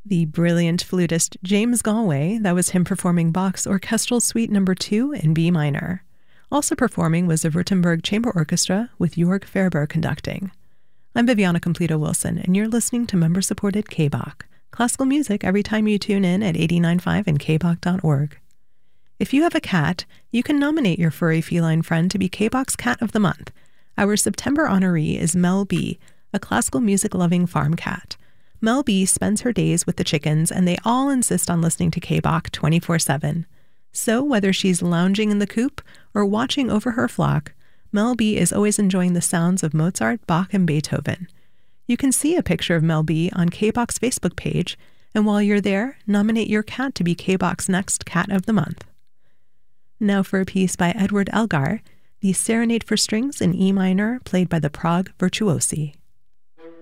The brilliant flutist James Galway, that was him performing Bach's Orchestral Suite No. 2 in B minor. Also performing was the Württemberg Chamber Orchestra with Jörg Ferber conducting. I'm Viviana Completo Wilson, and you're listening to member-supported KBach, classical music every time you tune in at 89.5 and kbach.org. If you have a cat, you can nominate your furry feline friend to be KBach's Cat of the Month. Our September honoree is Mel B., a classical music-loving farm cat. Mel B spends her days with the chickens, and they all insist on listening to KBach 24/7. So whether she's lounging in the coop or watching over her flock, Mel B is always enjoying the sounds of Mozart, Bach, and Beethoven. You can see a picture of Mel B on KBach's Facebook page, and while you're there, nominate your cat to be KBach's next Cat of the Month. Now for a piece by Edward Elgar, the Serenade for Strings in E minor, played by the Prague Virtuosi.